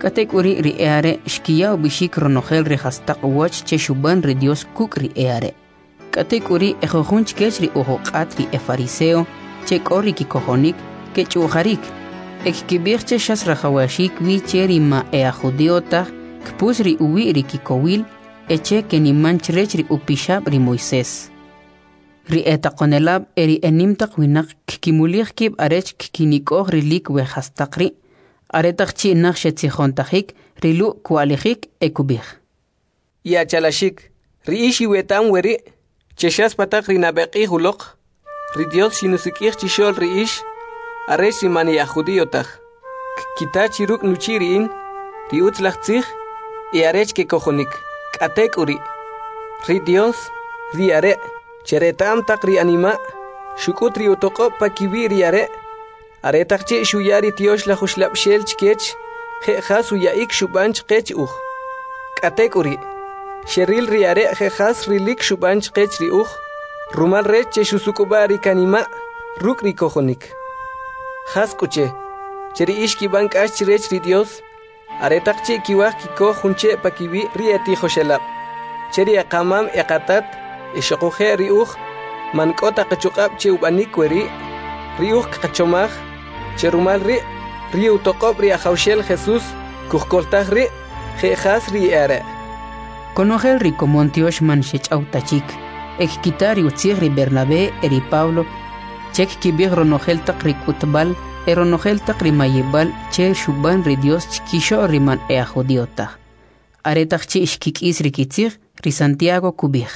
Katek uri ri eare shkiya bishik ronogel ri hastaq wach che shuban ri Dios kuk ri eare. Katek uri ejojun chkech ri ojo qat ri fariseo che kori ki kojonik ke chujarik. Ek kibir che shas rajawashik wi che ri ma judiota kpus ri uwi ri kikowil eche ke ni manchrech ri upishab ri Moisés. Ri etaqonelab eri enimtaq winak kimulich kib arech kinikoj ri lik we hastaqri aretaqchi naxhetzijontajik rilu kualijik ekubij. Ya chalashik ri ishi wetam weri cheshas patak ri nabeqi hulok ri Dios shinusikij chishol ri ish arech ri mani judiotaj kitachi ruk nuchirin ri utzlachtzij y arech ke kojonik katek uri ri Dios ri are cheretam takri anima shukutri utoko pakibiri are aretakchi shuyari tiosh la khuslab shel chkech khe khasu yaik shubanch qech katek uri sheril ri are khe khas rilik shubanch qech ri rumal re che shusukubari kanima rukri kojonik khas kuche cheri ishki bank ash chirech ri Dios aretakchi kiwak kiko hunche pakibi ri ati khoshelab cheri aqamam eqatat ishaqoje riuj mankota qachuqab che ubanik weri riuj qachomaj che rumal ri utoqob ri ajawshel Jesús kujkoltaj ri jejas ri are konogel ri komontiosh man shechautachik ekitari utzig ri Bernabé eri Pablo chek kibig ronogel taq ri kutbal eronogel taq ri mayibal che shuban ri Dios chkisho ri man judiota aretaqchi ishkikis ri kitzig ri Santiago kubig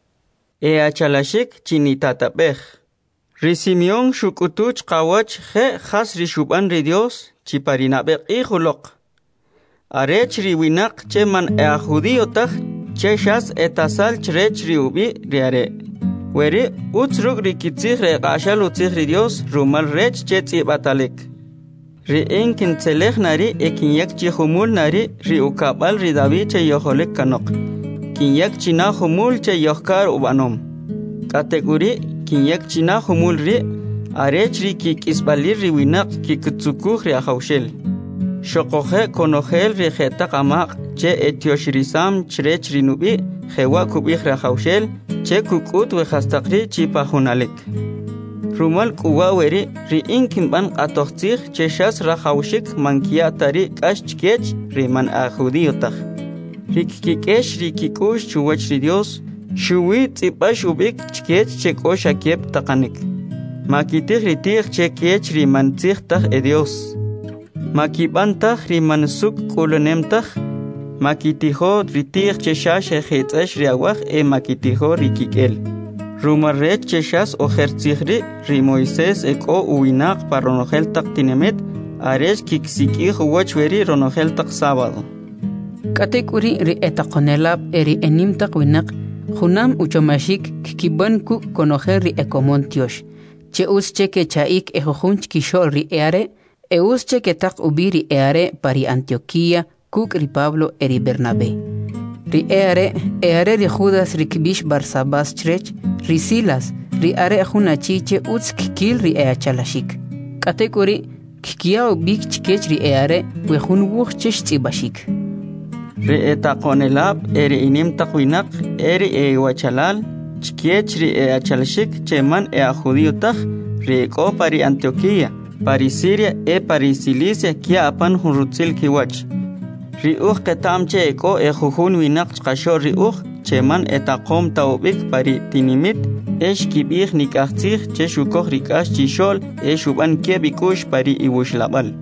achalashik chinitatapej. Ri Simeón shukutuch qawach je khas ri shuban ri Dios chiparinabek ihulok. Arech ri winak che man judiotaj che shas etasal chrech ri ubi ri are. Weri utzruk ri kitzig re qashal utzig ri Dios rumal rech che tsibatalek. Ri enkin tselej nari ekinyak chi humul nari ri ukabal ri David che yoholek kanok. Kinyak china humul che yohkar ubanom. Kategori kinyak china humul ri arech ri ki kisbalir ri winak ki kutsukuj ri ajawshel. Shokoje konogel ri jeta qamaq che etioshirisam chrech ri nubi jewa kubij ri ajawshel che kukut we hastaqri chi pajunalek. Rumal kuwa weri ri inkimban atoxtzig che shas rajawshik mankiatari kashchkech ri man judiotaj. Rikikesh rikikush chuwach ri Dios shuwi tsipash ubik chkech chekosh akiep taqanik makitij ritig chekech ri mantzig taj Dios makibantaj ri mansuk kulunemtaj makitijo ritig cheshash ejitzesh ri awaj makitijo rikikel rumarech cheshas ojertzigri ri Moisés eko uwinaq paronogel taq tinemet aresh kiksikij uwach weri ronogel taq sábado. Katek uri ri etaqonelab eri enimtaq winak junam uchomashik kikiban ku konojer ri ekomontiosh che usche ke chaik ejojunch kishol ri eare usche ke taq ubi ri eare pari Antioquía kuk ri Pablo eri Bernabé ri eare ri Judas ri kibish Barsabas chrech ri Silas ri are junachi che utz kikil ri chalashik katek uri kikiao bik chkech ri eare we jun wuch chesh tsibashik Ri etaqonelab eri inim taqwinak eri wachalal chkiech ri achalshik cheman judiotaj ri eko pari Antioquía pari Siria pari Cilicia kia apan hunrutzil kiwach ri ketam che eko jujun winak chqasho ri cheman etaqom taubik pari tinimit kibij nikajtzig che shukoj rikash chishol shuban kebikush pari iwushlabal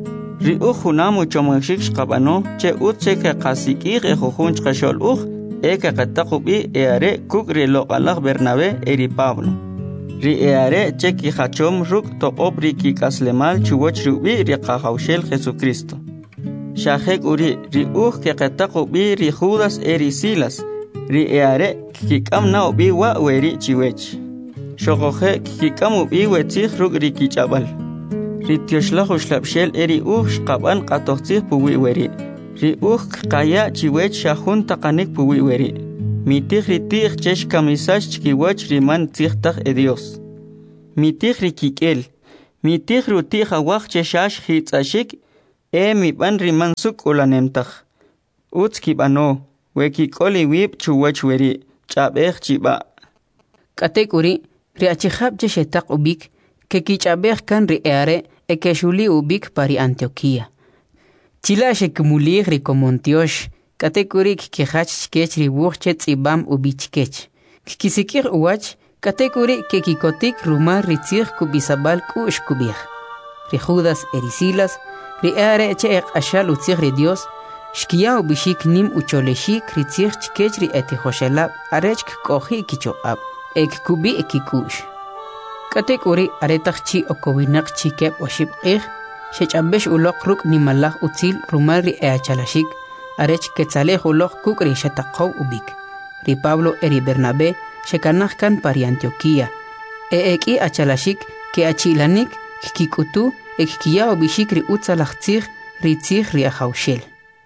ri junam uchomashik shqabano che utche ke qasikig jujun chqashol ke qataqubi are kuk ri loqalaj Bernabé eri Pablo ri are che ki hachom ruk toqob ri ki kaslemal chuwach rubi ri qajawshel Jesucristo shajek uri ri ke qataqubi ri Judas eri Silas ri are ki kamna ubi wa weri chiwech shoqoje ki kamu bi wetzig ruk ri ki chabal Ritioshlah ushlabshel eri shqaban qatoxtzig puwi weri. Ri qaya chiwech shahun taqanik puwi weri. Mitij ritig chesh kamisash chkiwach riman tzigtaj Dios. Mitij rikikel. Mitij rutij awaj cheshash hitzashik mi ban riman suk ulanemtak. Utski bano, weki koli wib chuwach weri, chabech chiba. Katekuri, riachihab jeshetak ubik, que kichabech kan riare, e que shuli ubik pari Antioquia. Chila shekumulig rikomontiosh, Katekurik kihach kech ribuchet ibam ubichkech. Kisikir uwach, katekuri que kikotik rumar ritzir kubisabal kush kubir. Rijudas erisilas, riare che ashal utzir Dios, shkia ubishik nim ucholeshik ritzir chkech ri etihoshelab, arechk kohi kichoab, ek kubi ekikush. Katekuri aretachchi okowinak chikep oshib shechambesh ulok ruk nimalach utzil rumar ri eachalashik, arech quetzalej uloh kukri shetaqow ubik. Ri Pablo eri Bernabé shekanaj kan pari Antioquia. Eki achalashik ke achilanik kikutu ekkia ubishik ri utzalachtzig ri tzig ri ajaushel.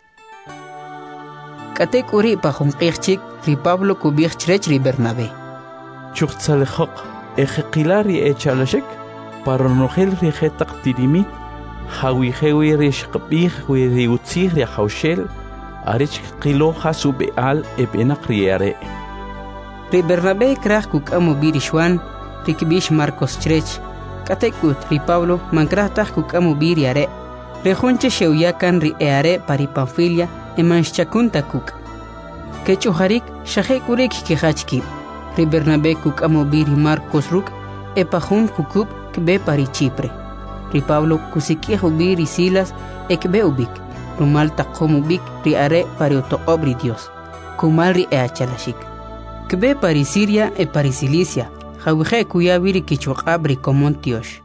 Katek uri pajumqirchik ri Pablo kubich chrech ri Bernabé. Chuchtzalejok ejekilari echalashik paronogel ri jetaq tirimit hawijewi ri shqbih ri utzig ri ajaushel arich qiloja subeal ebenakriere. Ri Bernabé krach kukamu birishwan, ri kibish Marcos Chrech, katekut ri Pablo mankrach kukamu biriare, ri junche sheuyakan ri eare pari Panfilia emanshchakunta kuk. Kechuharik shahekurik kihachkib, ri Bernabé kukamu biri Marcos ruk epajun kukub kbe pari Chipre. Ri Pablo kusikiehu biri Silas ekbe ubik. Rumal taqom ubik riare pari otoobri Dios. Kumal ri eachalashik. Kbe pari Siria e pari Cilicia. Jawije kuya viri kichuqabri komontiosh.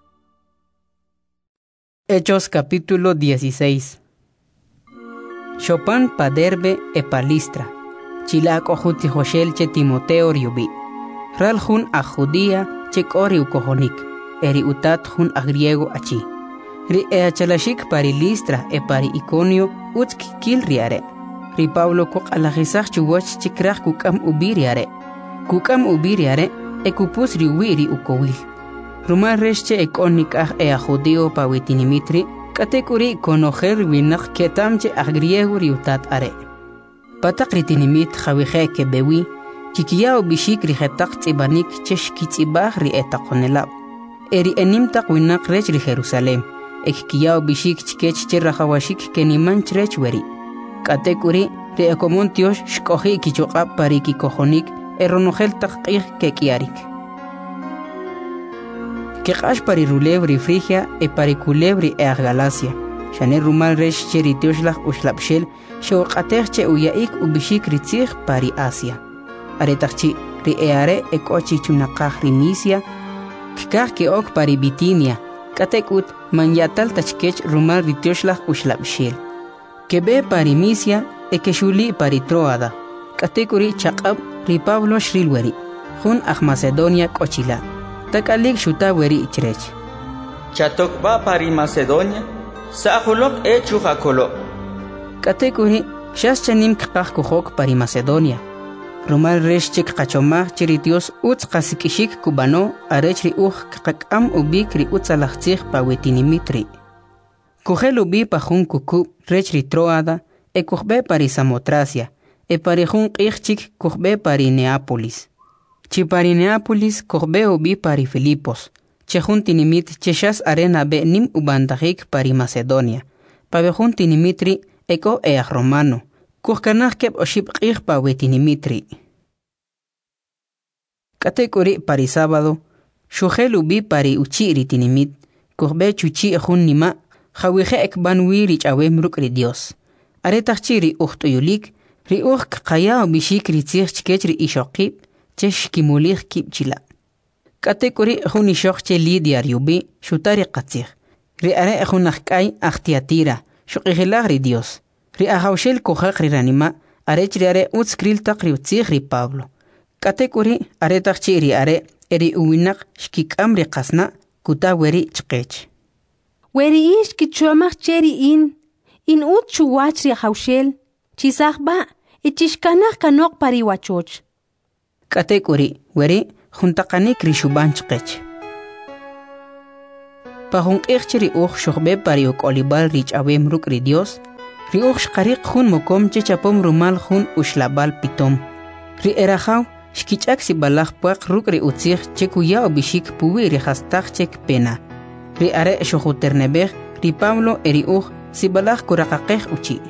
Hechos capítulo 16. Chopin pa Derbe e pa Listra. Chilak ojuti Joshel che Timoteo riubi. Ral jun a Judía che kori ukohonik. Eri utat jun a griego achi. Ri eachalashik pari Listra e pari Iconio utski kil riare. Ri Pablo kuk alajisach chuwach chikrach kukam ubiriare. Kukam ubiriare e kupus riwiri ukowil. Rumar resche e konik e a judío pa witinimitri katekuri konojer winak ketamche a griego riutat are. Patak ritinimit jawije ke bewi kikiao bishik rijetak tibanik chesh kitibah ri etakonelab. Eri enimtak winak rech ri Jerusalem. Ekkiao bishik chikech cherrajawashik keniman chrech weri. Katekuri re ekomontios shkohi kichoqab pari kikohonik eronogel taqih kekiarik. Kekash pari rulebri Frigia e pari culebri e Galacia. Shane rumal resh cheritioshlah ushlapshel shoqaterche uyaik ubishik ritzig pari Asia. Aretachchi ri eare ekochi chunaqah rimisia kikah ke ok pari Bitinia. Katekut manyatal tachkech rumal ritioshlah ushlapshel. Kebe pari Misia e keshuli pari Troada. Katekuri chaqab ri Pablo shrilweri. Jun aj Macedonia kochila. Takalik shuta weri ichrech. Chatokba pari Macedonia, sahulok e chujakolo. Katekuri shas chanim kqaj kuhok pari Macedonia. Rumal reshchik qachomah chiritios utz qasikishik kubano arechri qakam ubik ri utzalachtzig pa wetinimitri. Kuhel ubi pa jun kuku rechri Troada e kuhbe pari Samotracia e pari jun qijchik kuhbe pari Neápolis. Chi pari Neápolis kuhbe ubi pari Filipos. Che jun tinimit cheshas arena be nim ubandajik pari Macedonia. Pa be jun tinimitri eko eaj romano. Kuhkanaj keb oshib qij pa wetinimitri. Katekuri pari sábado, shujel ubi pari uchiri tinimit, kuhbe chuchi ejun nima, jawije ekban wiri chawem ruk ri Dios. Aretachiri uhtuyulik, ri kaya ubishik ritzig chkech ri ishokib, chesh kimulich kib chila. Katekuri ejun ishok che Lidia riubi, shutari qatzig. Ri are ejun akkai achtiatira, shuqijilag ri Dios. Ri ajaushel kuhaq ri ranima, arech ri are utskril tak ri utzig ri Pablo. Katekuri aretachchi ri are eri uwinak shkikam ri qasna kuta weri chqech. Weri ish kichuamach cheri in ut chuwach ri ajaushel, chisachba ichishkanach kanok pari wachoch. Katekuri weri juntaqanik ri shuban chqech. Pahun ri uj shohbe pariok olibal rich awem ruk ri Dios. Ri uj shqariq hun mokom chechapom rumal hun ushlabal pitom. Ri erajaw shkichak si balaj puaq ruk ri utzig chekuya obishik puwi ri hastaq chek pena. Ri are shohuternebej ri Pablo eri uj si balaj kurakaqej uchi.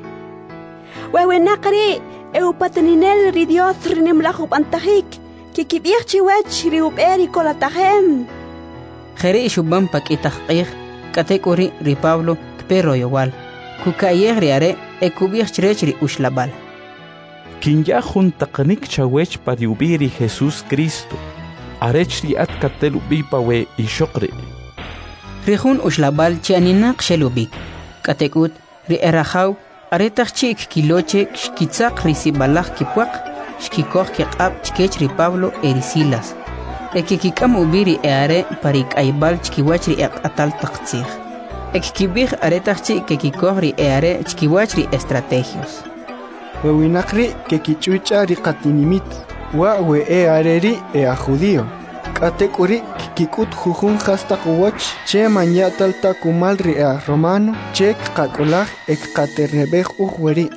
Wewenaqri eupataninel ri Dios rinimlajub antajik kikibij chiwach ri uberi kolatajem. Jere ishubam pakitaqij katekuri ri Pablo kpero yowal. Kukayej ri are ekubij chrech ri ushlabal. Kinya juntaqnik chawech pariubiri Jesús Cristo. Arech ri at katelubi pawe ishokri. Rihun ushlabal chianinaq shelubik. Katekut ri erajaw aretaq chik kiloche shkitzaq ri sibalaj kipuaq shkikoj kiqab chkech ri Pablo eri Silas. Ekikikam ubiri eare parik aibal chkiwach ri atal taqtzij. Ekikibij aretaq chik kekikoj ri eare chkiwach ri estrategios. Wewinaqri kekichucha ri qatinimit wa we eareri a judío. Katekuri kikut jujun hastaq wach che manyatal takumal ri a romano che qakolaj ek qaternebej ujweri.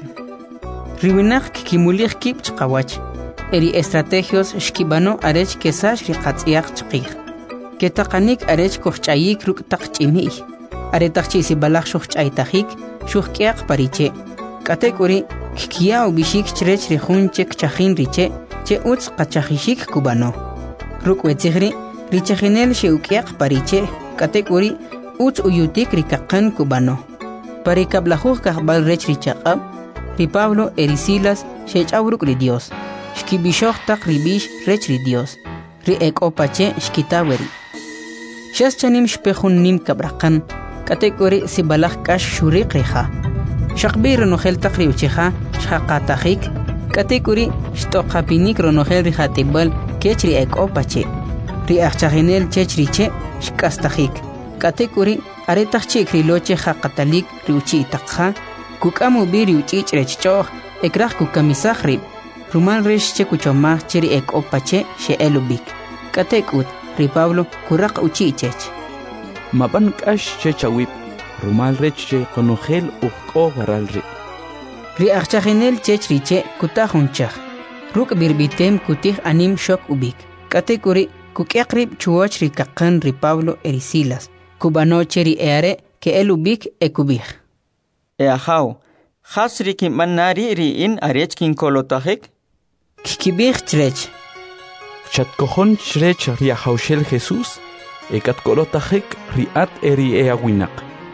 Riwinaq kikimulij kib chqawach. Eri estrategios shkibano arech kesash ri qatziyaq chqij. Ketaqanik arech kohchayik ruk taqch'imij. Aretaq chi si balaj shuhch'aytajik shuhk'yaq pariche. Katekuri kikia ubishik chrech ri jun chek chajin riche che utz qachajishik kubano. Ruk wetzigri richajinel sheukiaq pariche katekuri utz uyutik rikaqan kubano. Parikablajuj kahbal rech richaqab ri Pablo eri Silas shech'awruk ri Dios. Shkibishoj taq ribish rech ri Dios. Ri ekopache shkitaweri. Shas chanim shpejun nim kabraqan katekuri sibalaj kash shuriq rija. Shaqbi ronojel taq ri uchija shaqatajik katekuri shtoqapinik ronojel rijatibal kech ri ekopache. Ri achajinel chech riche shkastajik. Katekuri aretaq chik ri loche jaqatalik ri uchi itaqja kukamu bi ri uchich rechchoj ekraj kukamisaj rib. Rumal resh che kuchomaj che ri ekopache she elubik. Katekut ri Pablo kuraq uchi chech. Maban kash chechawip. Rumal reche konojel uqo waralri. Ri achajinel chech riche kutajunchaj. Ruk birbitem kutij anim shok ubik. Katekuri kukyaqrib chuwach ri kaqan ri Pablo eri Silas. Kubanoche ri eare ke elubik ekubij. Eajaw, khas ri kimanari ri in arech kin kolotajik. Kikibij chrech. Chatkojon chrech ri ajawshel Jesús. Ekat kolotajik ri at eri eawinaq.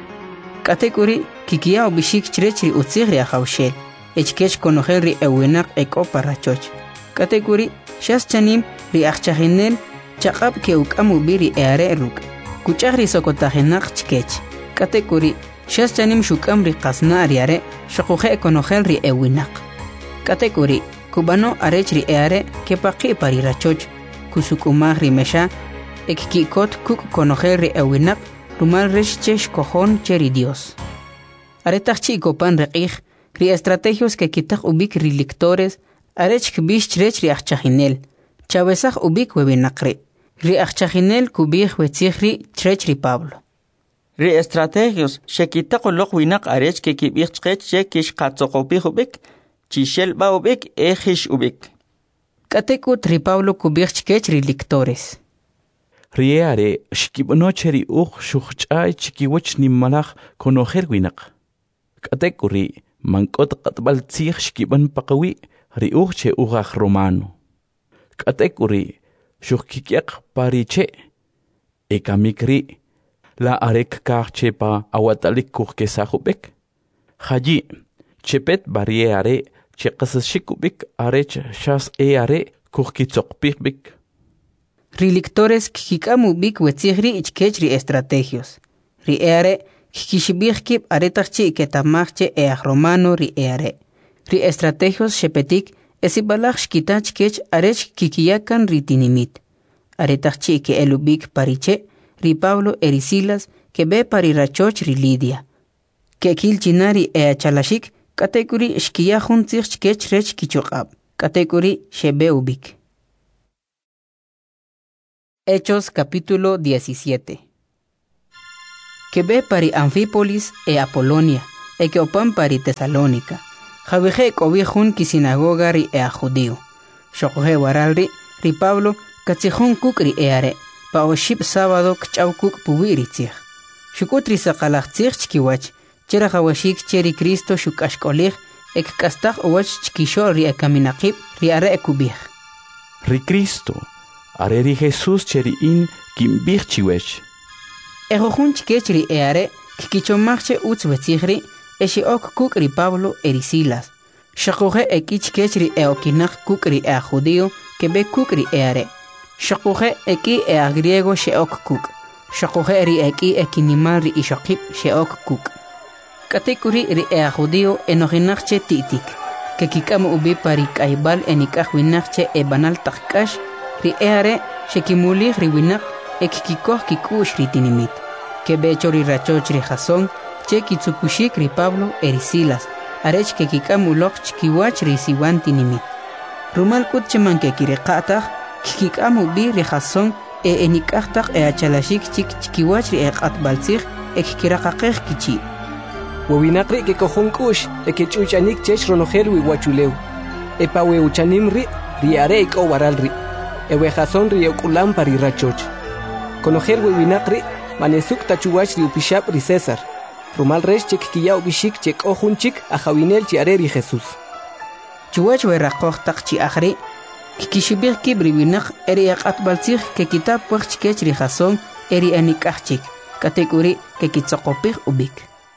Katekuri kikia ubishik chrech ri utzig ri ajawshel. Echkech konojel ri ewinaq ekopa rachoch. Katekuri shas chanim ri achajinel chaqab ke ukamu biri eare ruk. Kuchaq ri sokotajinaq chkech. Katekuri shas chanim shukam ri qasna ariare shokuje konojel ri ewinaq. Katekuri kubano arech ri eare ke paqi pari rachoch. Kusukumaj ri mesha ekkikot kuk konojel ri ewinaq rumal resh chesh kojon cheri Dios. Aretaq chi kopan reqij ri estrategios que kitaq ubik ri lectores arech kbish chrech ri achajinel. Chawesaj ubik webinaqri. Ri achajinel kubij wetzij ri chrech ri Pablo. Ri estrategios shekitaq uloq winaq arech ke kibij chqech che kish qatzoqopij ubik chishel ba ubik ejish ubik. Katekut ri Pablo kubij chkech ri lectores. Riare shkibanoche ri uq shuhch'ay chikiwach nimmalaj konojel winaq. Katekuri mankot qatbal tzij shkiban paqawi ri uq che uqaj romano. Katekuri shuhkikyaq pariche ekamikri la arek kaqche pa awatalik kuqkesajubek. Haji chepet barriere che qasashikubik arech shas eare kuqkitzoqpijbik. Ri lectores kikamu bik wetzigri ichkech ri estrategios. Ri eare kikishibij kib aretaq chi ketamajche eaj romano ri eare. Ri estrategios shepetik esibalaj shkitach kech arech kikiyakan ri tinimit. Aretaq chi ke elubik pariche ri Pablo eri Silas ke be pari rachoch ri Lidia. Ke kilchinari chalashik katekuri shkiyajun tzij chkech rech kichoqab. Katekuri shebe ubik. Hechos capítulo 17. que ve pari Anfípolis e Apolonia, e que opan pari Tesalónica. Javije cobijun ki sinagoga ri e a judío. Shokoje waralri, ri Pablo, katsijun kukri e are, pa oship sábado kchaw kuk puwiri tzih. Shukutri sakalach tzih chkiwach, chera jawashik cheri Cristo shukashkolich, ek kastak owach chkisho ri e kaminakib ri are e kubih. Ri Cristo, are ri Jesús cheri in kimbih chiwech. Ejojun chkech ri e are, kikichomachche utz wetzihri, eshi ok kuk ri Pablo eri Silas. Shakoje ekich kechri e okinak kuk ri e a judío, que be kuk ri e are. Shakoje eki e a griego she ok kuk. Shakoje ri eki ekinimal ri ishokip she ok kuk. Katekuri ri e a judío enoginakche titik. Que kikamo ubi pari kaibal enikaj winakche e banal takkash, ri e are shekimuli ri winak ekikikoh kikush ri tinimit. Que be chori rachoch ri jason, che kitsukushik ri Pablo eri Silas, arech que kikamulok chkiwach ri siwan tinimit. Rumal kut cheman que kireqatach, kikamu bi ri Jason e enikachtak e achalashik chik chkiwach ri eqatbaltzich e kirakaqej kichi. Wawinakri que cojonkush e que chuchanik chech ronojer wi wachuleu. E pa we uchanim ri are iko waral ri. E we Jason ri okulam pari rachoch. Conojer wawinakri manesuk tachuwach ri upishap ri César. Rumal resh chek kiyao bishik chek ojun chik a jawinel chi areri Jesús. Chuwach we rakoch tak chi akhri, kikishibir kibri winak eri aqatbaltzich ke kitab puch chikech ri Jason eri anikach chik, katekuri ke kitzokopich ubik.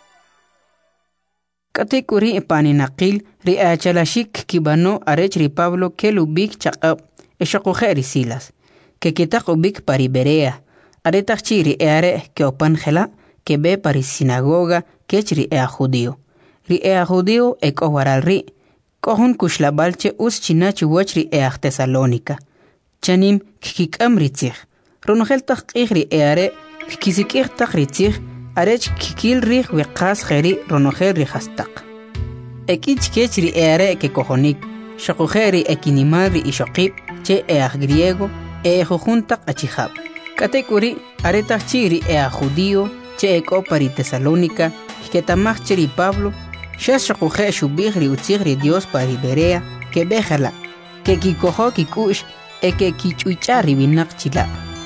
Katekuri paninakil ri achalashik kibano arech ri Pablo kel ubik chaqab eshakoje eri Silas, ke kitak ubik pari Berea, aretach chi ri eare ke opan jela, que ve pari sinagoga kech ri ea judío. Ri ea judío e kowaral ri, kohun kushlabalche us chinachi wach ri ea Tesalónica. Chanim kikikam ri tzich. Ronogel tak qih ri eare, kikisikih tak ri tzich, arech kikil ri weqas jeri ronogel ri hastak. Ekich kech ri eare ke kohonik, shakuje ri ekinimal ri ishokib, che ea griego, e jujuntak achihab. Katekuri aretach chi ri ea judío, che eko pari Tesalónica, que tamach cheri Pablo, shashakuje shubih ri utzigri Dios pari Berea, que bejala, que kikoho kikush, e que kichuichari binak chila.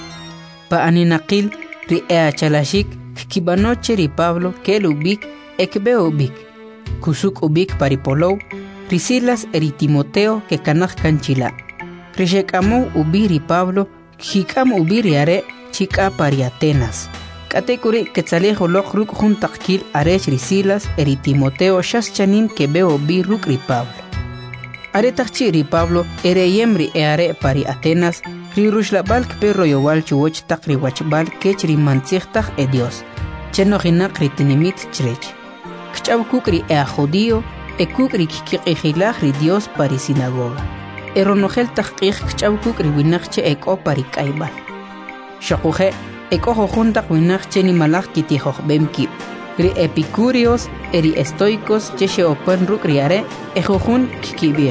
Pa aninakil ri ea chalashik, kibano cheri Pablo, que el ubik, e que be ubik. Kusuk ubik pari Polou, ri Silas eri Timoteo, que kanach kanchila. Rishekamo ubiri Pablo, kikam ubiri are, chika pari Atenas. Katekuri quetzalejo lok ruk juntak kil arech ri Silas eri Timoteo shas chanim que veo bi ruk ri Pablo. Aretachchi ri Pablo ere yemri e are pari Atenas ri rushlabal perro yowal chuoch tak ri wachbal kech ri mantzich e Dios. Cheno hinak ri tinimit chrech. Kchaw kukri e a judío e kukri kikikijilach ri Dios pari sinagoga. Eronogel takqij kchaw kukri winakche eko pari kaibal. Shakuje Ekojo junta winak cheni malak kitijoj bemkip. Ri epicúreos eri estoicos cheshe open ruk riare ejojun kikibij.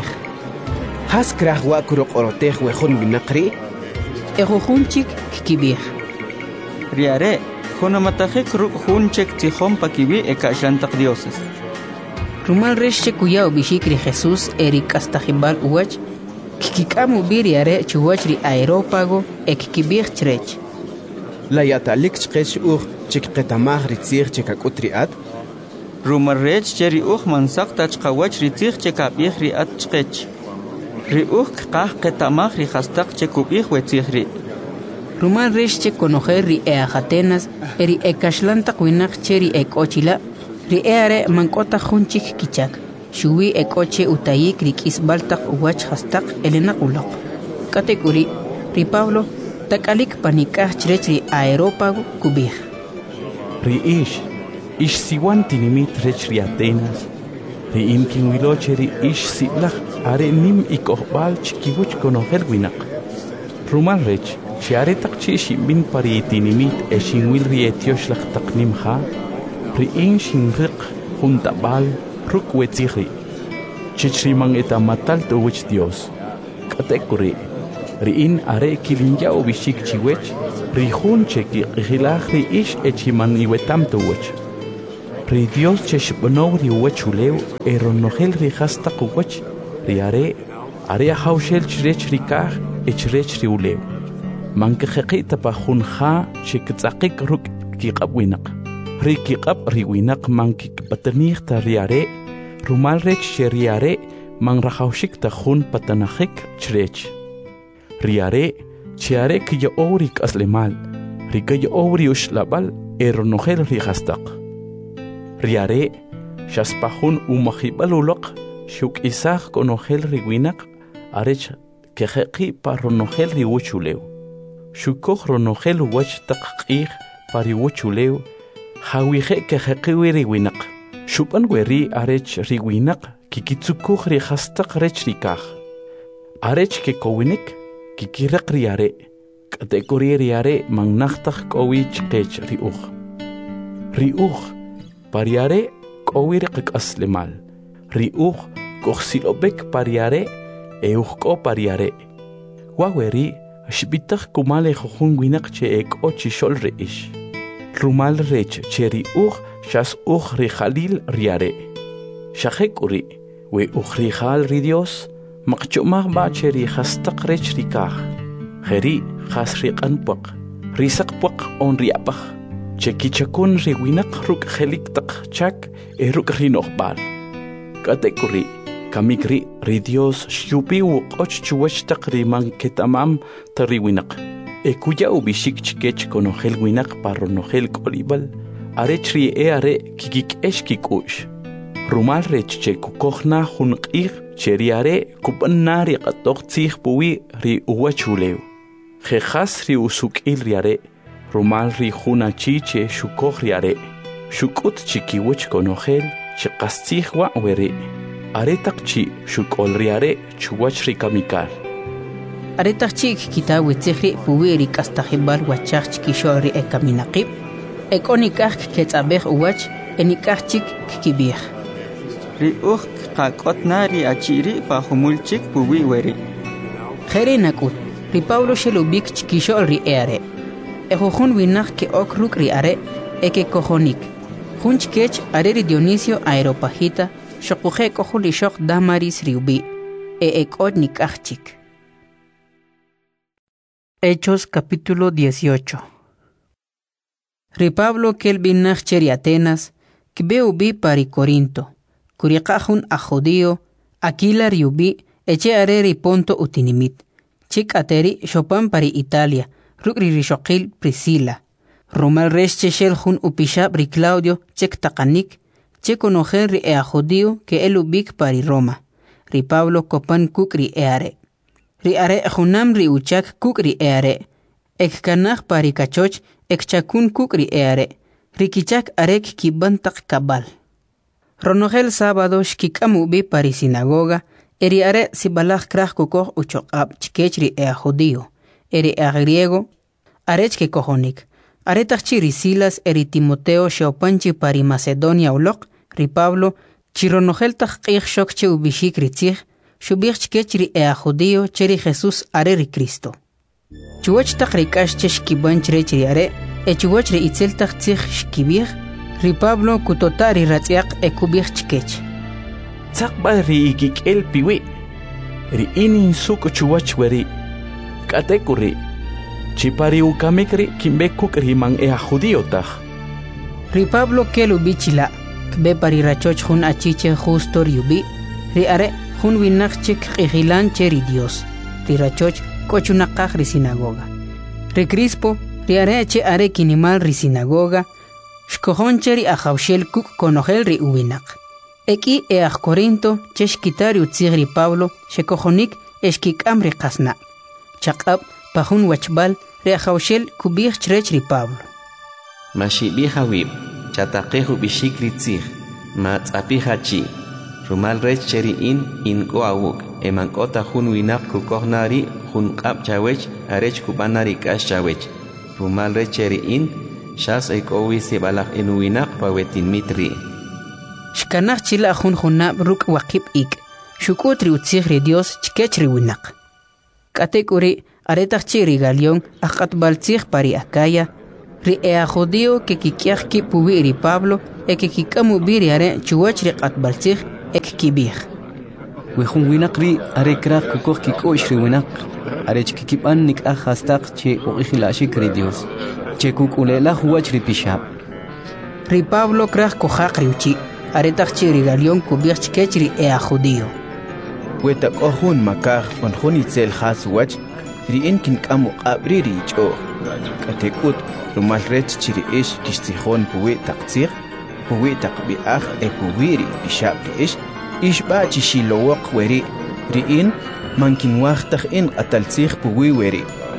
Has krah wakurok orotej wejun winakri? Ejojun chik kikibij. Riare, jonamatajek ruk jun chek tijón pakibi eka shantak dioses. Rumal reshe kuyao bishikri Jesús eri kastajibal uwach, kikikamu biriare chuwach ri aerópago e kikibij chrech. La yatalik chqech chik qetamaj ritzir chikakut riat? Rumarrech cheri mansak tachqawach ritzir chikabij riat chqech. Ri kqah qetamaj rihastak chikubij wetzir ri. Rumal resh che conocer ri Atenas eri ekashlantak winak cheri ekochila, ri eare mankota junchik kichak. Shuwi ekoche utayik ri kisbaltak uwach hastak elenak ulok. Katekuri, ri Pablo, takalik panikah chrecri aerópago kubij. Ri ish siwan tinimit rechri Atenas, ri imkin wilocheri ish silach are nim ikohbal chikibuch conocer winak. Rumal rech, si aretak chi shimbin pari tinimit e shinwil ri etiosh lach taknim ha, ri shinriq juntabal ruk wetzihri. Chichrimang eta matal to wich Dios. Katekuri. riin are kilinya ubishik chiwech rihun cheki qihilaj riish echiman iwetam tuwech ri Dios cheshbnow riwech ulew eronogel rihasta quwech riare are haushel chrech rikaj echrech riulew mankeqi tapajun kha chiktzaqik ruk kiqabwinaq rikiqab riwinaq mankikpatanij ta riare rumal rech cheriare man rahaushik tajun patanajik chrech riare chiare kiyo ourik aslemal rikayo ouri ushlabal eronogel rihastaq riare shaspajun umajibaluloq shuk isaj konogel riwinaq arech kejeqi paronogel riwuchulew shukoj ronogel wach taqqij pariwuchulew hawije kejeqi riwinaq shupan weri arech riwinaq kikitsukuj rihastaq rech rikaj arech kekowinik kikiraq riare kategori riare mangnaqtaj kowi chqech riuj pariare kowir qaslemal riuj koxilobek pariare euqo pariare waweri shbitaj kumale jujun winaq che ekochi shol reish rumal rech cheri shas rijalil riare shajekuri we rijal ri Dios maqchumaj ba cheri hastaq rech rikaj jeri jas riqanpuq risaqpuq on riapaj chekichakun riwinaq ruk jeliktaq chak eruk rinojbal katekuri kamikri ri Dios shupi wuqoch chuwashtaq riman ketamam tariwinaq ekuya ubishik chikech konogel winaq paronogel kolibal arech ri are kikik eshkikush rumal rech che kukojna junqij cheriare kupanari qatoq tzij puwi ri uwachulew jejas ri usukil riare rumal ri junachi che shukoj riare shukut chikiwech konogel chiqastzij wa weri aretaqchi shukol riare chuwach ri kamikal aretaqchi kitawi tzijri puwi ri kastajibal wachaj chikishol ri ekaminaqib ekonikaj ketzabej uwach enikajchik kibij riuj qaqotna ri achiri pajumulchik puwi weri jere nakut ri Pablo shelubik chikishol ri eare ejujun winaq ke ok ruk ri are ekekojonik jun chikech are ri Dionisio Areopagita shokuje kohuli shok Damaris riubi ekot nikajchik. Hechos capítulo 18. Ri Pablo kelbinaj cheri Atenas kibeubi pari Corinto kuriqajun a judío Aquila riubi eche are ri Ponto utinimit chik ateri shopan pari Italia rukri rishoqil Priscila rumal resh cheshel jun upishab ri Claudio chek taqanik che konojer ri a judío ke elubik pari Roma ri Pablo kopan kukri eare ri are junam ri uchak kukri eare ekkanaj pari kachoch ekchakun kukri eare rikichak arek kibantak kabal ronogel sábado shkikamu bi pari sinagoga eri are sibalaj kraj kukoj uchoqab chikechri judío eri griego arech ke kojonik aretaqchi ri Silas eri Timoteo shopanchi pari Macedonia uloq ri Pablo chironogel taqqij shokche ubishik ri tzij shubij chikechri judío cheri Jesús are ri Cristo chuwach taq ri k'ax che shkibanch rechri are echuwach ri itzel taq tzij shkibij ri Pablo kutota ri ratz'iaq ekubij chikech tzaqba ri ikik'el piwi ri inin suk chuwach weri k'atekuri chipari ukamikri kimbekuk riman judío taj ri Pablo kelubichila kbe pari rachoch jun achiche justo riubi ri are jun winaq chik q'ijilan che ri Dios ri rachoch kochunaqaj ri sinagoga ri Crispo ri are che are kinimal ri sinagoga shkojon che ri ajawshel kuk konogel ri uwinaq eki Corinto che shkitari utzij ri Pablo shekojonik eshkik'am ri qasna chaq'ab pajun wachbal ri ajawshel kubij chrech ri Pablo mashibij awib chataqej ubishik ri tzij ma tz'apij achi rumal rech cheri inko awuk emank'ota jun winaq kukojna ri jun q'ab chawech arech kub'ana ri k'ax chawech rumal rech cheri shas ek'owi sibalaj winaq pawetinmit ri shkanaj chila jun junab ruk' waqib ik shuk'ut ri utzij ri Dios chikech ri winaq Katekuri aretachchi rigalion akatbaltzig pari Acaya, ri ea judío que kikiaki puwi ri Pablo e que kikamu biri are chuwach ri katbaltzig ek kibig. Wejun winak ri are krak kukok kikosh ri winak are chkikipan nik ahastak che uikhilashik ri Dios che kukulela huwach ri pishab. Ri Pablo krak kohak ri uchi aretachchi rigalion kubig chkech ri ea judío. Weta kohun makar on honitzel has wach ri inkin kamu qabri ri cho katekut rumal rech chiri ish kistihon puwi taktsir puwi takbi e puwiri bishab ish ba chishilowok weri ri in mankin waqtaq in qataltsir puwi weri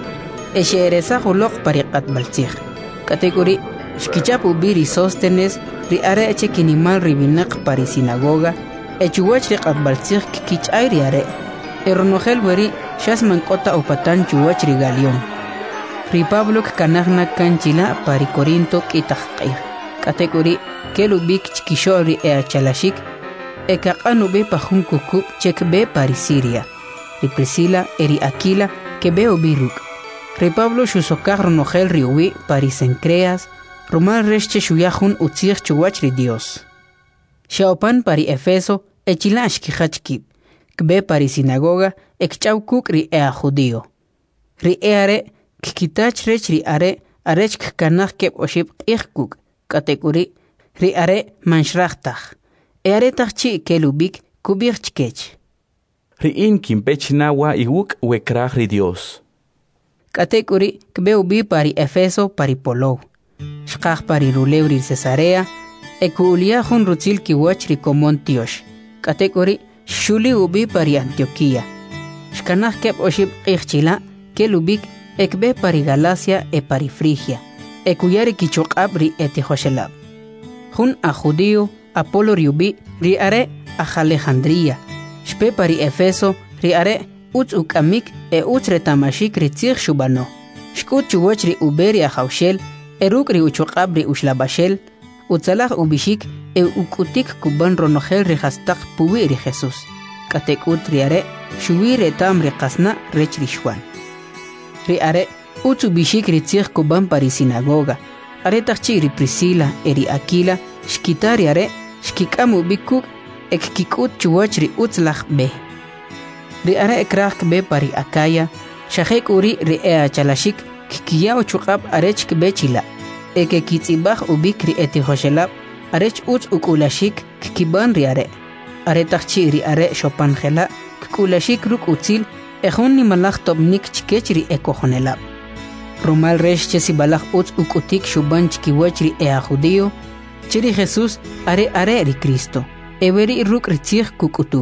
Esheresa hulok pariqat baltsir kategori shkichapu biri sostenes ri are eche kinimal ribinak pari sinagoga echuwach ri qatbaltsir kikichay ri are Ernogel weri shasman kota upatan chuwach ri galion. Ri Pablo kanagna kanchila pari Corinto kitaqqir. Kategori kelubik chkishori e chalashik e kaqanu be pajun kukup chek be pari Siria. Ri Priscila eri Aquila que be obiruk. Ri Pablo shusokar ronogel riwi pari Sencreas rumal resche shuyahun utzir chuwach ri Dios. Shaopan pari Efeso e chilash kihachkib. Kbe pari sinagoga ekchau kuk ri ea judío. Ri eare kikitach rech ri are arech kanach kep oshib kuk kategori ri are manshrachtaj. Eare tachchi kelubik kubir chkech. Ri in kimpech nawa iwuk wekrach ri Dios. Kategori kbe ubi pari Efeso pari Polou. Shkach pari Ruleu ri Cesarea ekulia hun rutzil kiwach ri komon tiosh. Kategori Shuli ubi pari Antioquia. Shkanach kep oshib ichchila kelubik ekbe pari Galacia e pari Frigia. Ekuyari kichokab ri etihoshelab. Jun a judío Apolo riubi ri are a Alejandría. Shpe pari Efeso ri are utz ukamik e utz retamashik ri tzir shubano. Shkut chuwach ri uberi a jaushel eruk ri uchokab ri ushlabashel. Utzalach ubishik e ukutik kuban ronogel rehastak puwi ri Jesus. Katek utriare shuwi retam rekasna rech rishwan. Ri are utsu bishik ri tzir kuban pari sinagoga. Are tachchi ri Priscila eri Aquila shkitari are shkikamu bikuk ek kikut chuwach ri utzlach be. Ri are ekrak be pari Acaya shahek uri ri ea chalashik kikiyao chukab arech be chila. Eke kitzibach ubikri etihoshelab arech utz ukulashik kikiban riare. Are tachchi ri are shopanjela kukulashik ruk utzil ejun ni malach tobnik chkechri ekojonelab. Rumal resh chesibalach utz ukutik shuban chkiwachri ea judío chiri Jesús are ri Cristo. Everi ruk ritzig kukutu.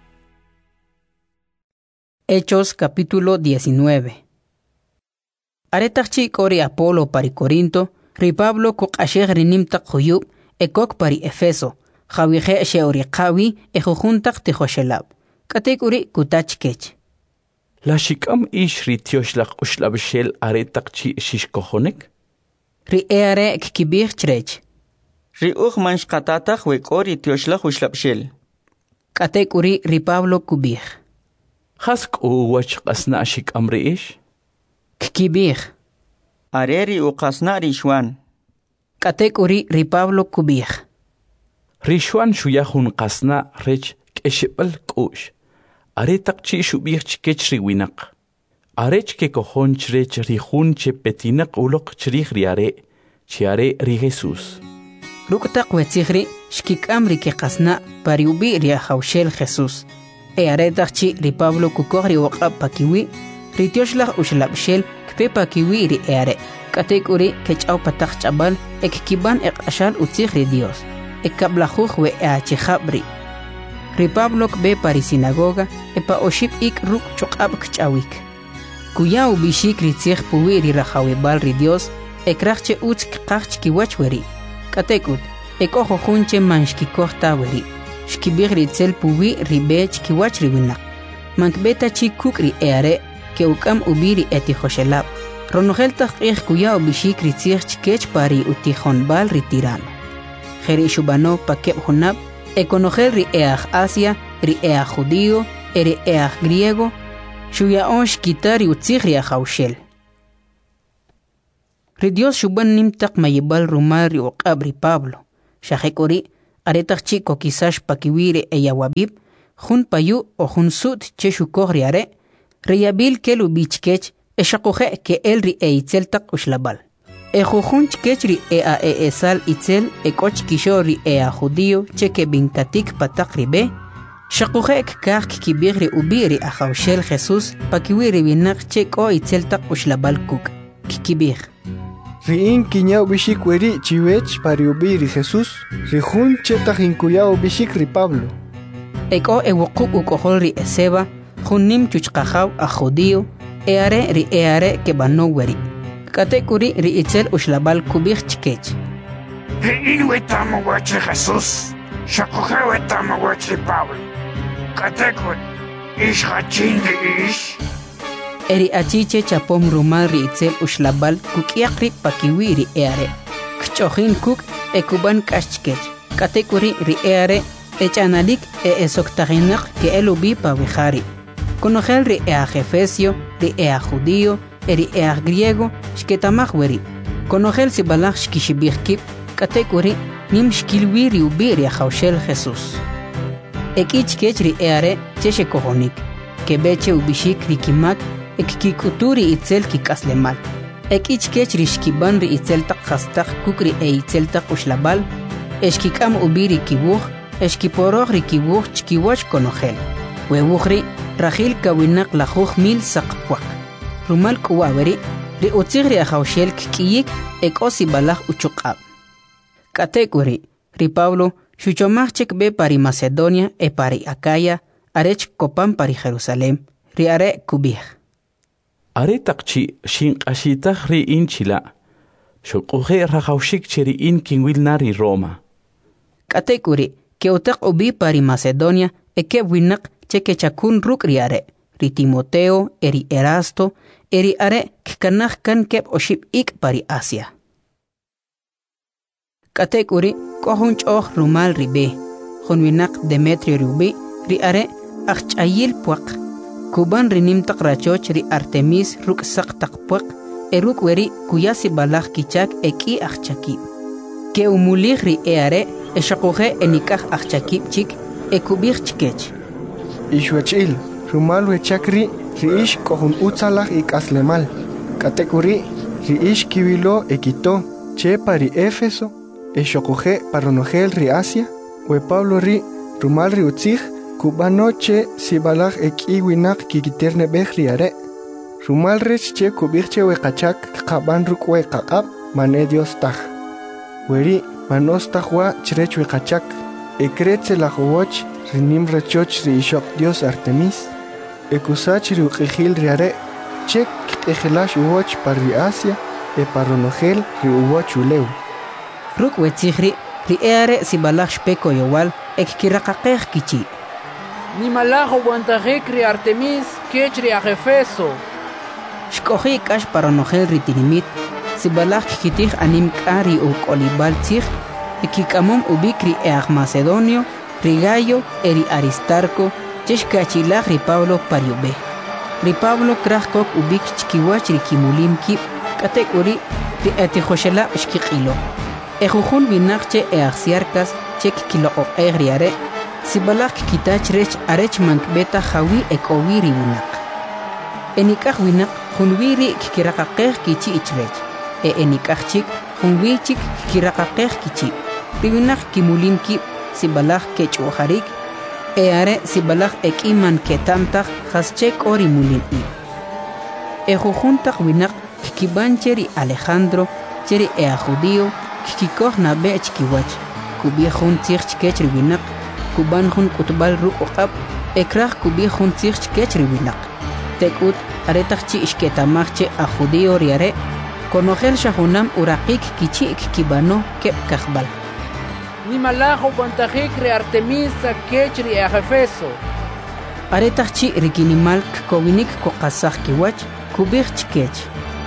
Hechos capítulo 19. Are tachchi kori Apolo pari Corinto Ri Pablo kuk asheg rinim tak huyub ekok pari Efeso Jawihe sheori qawi ejujuntak tihoshelab katek uri kutach kech La shikam ish ri tioshlach ushlabshel are takchi shish kohonek Ri eare kibir chrech Ri mansh qatatach wekori tioshlach ushlabshel katek uri ri Pablo kubir Hask wach qasna shikam ri ish kibir Areri uqasna rishwan. Katek uri ri Pablo kubir. Rishwan shuyahun qasna rech keshibal kush. Are takchi shubir chkech riwinak. Arech ke kohon chrech rihun che petinak ulok chrich riare. Chiare ri Jesus. Ruktak wetzigri shkikam ri ke qasna pariubi ri haushel Jesus. E are takchi ri Pablo kukori waqab pakiwi. Ri tioshlach ushlabshel Pepa kiwi ri eare. Katek uri kechau patak chabal ek kiban ek ashal utzig ri Dios. Ek kablajuj we eachijabri. Ri Pablo be pari sinagoga epa oship ik ruk chokab kchawik. Kuyau bishik ri tzig puwi ri rajawebal ri Dios ek rachche utz kqach kiwach weri. Katekut ek ojo junche manshki kohta weri. Shkibig ri tzel puwi ri bech kiwach ri winak. Mankbeta chi kuk ri eare que ukam ubiri etihoshelab. Ronogel taqih kuya ubishik ritzich chkech pari utihon bal ritirano. Jeri shubano pakeb honab, ekonogel ri each Asia, ri each judío, eri each griego, Shuyaon shkitari utzigri ajaushel. Ri Dios shuban nimtak mayibal rumari o qabri Pablo. Shajekori aretach chico quizás pakiwire eyawabib. Jun payu o jun sud che shukogri are. Riyabil kelu bichkech eshakoje ke elri eitzeltak ushlabal. Ejujun chkechri esal itzel ekoch kishori a judío cheque bintatik patakri be. Shakujek kak kibigri ubiri a jaushel Jesús pakiwiri binak cheko itzeltak ushlabal kuk. Kikibig. Riin kiñao bishik weri chiwech pari ubiri Jesús. Rijun chetak inkuyao bishik ri Pablo. Eko ewukuk ukohol ri eseba. Junim chuchkajaw a judío. Eare ke bano weri. Katekuri ri itzel ushlabal kubig chkech. Riin wetamo wachi Jesús. Shakuje wetamo wachi Pablo. Katekuri ish hachin ri ish. Eri achiche chapom rumal ri itzel ushlabal kukiakri pakiwiri eare. Kchojin kuk ekuban kashchkech. Katekuri ri eare echanalik esoktaginak ke elubi pawihari. Conogel ri Jefesio, ri judío, eri griego, shketamahweri. Conogel sibalach shkishibirkip, katekuri nim shkilwiri ubiri jaushel Jesús. Ekichkech ri eare cheshe kohonik, kebeche ubishik rikimak, ekikuturi itzel kikaslemal. Ekichkech ri shkiban ri itzel tak hastak kukri itzel tak ushlabal, eshkikam ubiri kibuch, eshkiporog ri kibuch chkiwach conogel. Wewuchri Rachil kawinak lajuj mil sakpwak. Rumal kuwaweri, ri utzigri ajaushel kikiyik ekosi balaj uchukab. Katekweri, ri Pablo, shuchomachek be pari Macedonia pari Acaya, arech kopan pari Jerusalem, ri are kubih. Are takchi shinqashitaj ri inchila. Shukuje rajaushik cheri in kinwil nari Roma. Katekweri, ke utak ubi pari Macedonia eke winak cheque chakun ruk riare, ri Timoteo, eri Erasto, eri are kkanach kan kep oship ik pari Asia. Katekuri kohun choh rumal ribe, junwinak Demetrio rubi, ri are achayil puak. Kuban rinim tak rachoch ri Artemis ruk sak tak puak, eruk weri kuyasi balak kichak eki achaki. Ke umulig ri are eshakoje enikach achakip chik ekubir chkech. Ishwechil, rumal wechakri, riish kohun utzalach ik aslemal. Katekuri, riish kiwilo ekito, che pari Éfeso, eshokoje paronogel ri Asia, we Pablo ri, rumal ri utzig, kubano che sibalach ekiwinak kikiterne bech ri are. Rumal rech che kubirche we kachak kaban rukwe kakab, mane Dios taj. Weri, manos tajwa chrech we kachak, ekretze la jowoch, rinim rechoch ri ishok Dios Artemis, ekusach ri uqijil ri are, chek ejelash uwoch par ri Asia, paronogel ri uwoch uleu. Ruk wetzigri, ri eare si balach shpeko yowal, kirakakej kichi. Ni malajo guantajek ri Artemis, kech ri Jefeso. Shkoji kash paronogel ri tinimit, si balach kitij anim kari u kolibal tzig, kikamom ubikri Macedonio, ri Gallo eri Aristarco, cheshkachilaj ri Pablo pariube. Ri Pablo krajkok ubik chkiwach ri kimulim kip, katekuri ri etijoshela shkikilo. Ejujun binakche axiarkas chek kilo o egriare, si balak kitach rech arech mankbeta jawi ekowiri winak. Enikaj winak junwiri kikirakakej kichi ichrech, enikaj chik junwichik kikirakakej kichi. Ri winak kimulim kip, si balak kechuharik, are si balak ekiman ketamtak haschek ori mulin i. Ejujuntak winak kibancheri Alejandro, cheri judío, kikikoh na bech kiwach, kubiejun tzich kechri winak, kubanjun kutbal ruqab, ekraj kubiejun tzich kechri winak. Tekut aretachchi ishketamachche a judío riare, konogel shahunam uraqik kichi kibano kep kajbal. Ni malajo guantajek ri Artemis kech ri Jefeso. Aretachchi rikinimal kowinik kokasaj kiwach, kubij chkech.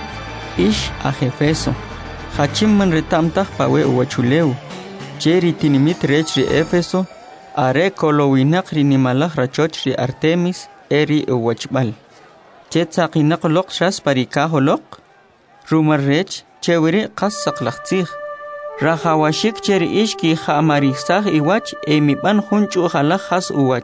Ish a Jefeso. Hachimman retamtaj pawe uwachuleu. Cheri tinimit rech ri Éfeso, are kolowinak ri nimalaj rachoch ri Artemis eri uwachbal. Chetaqinaq loq shas parikaho loq. Rumarrech chewiri qasaq laqtij. Rajawashik cheri ishki jamarisaj iwach emiban junchu jalaj has uwach.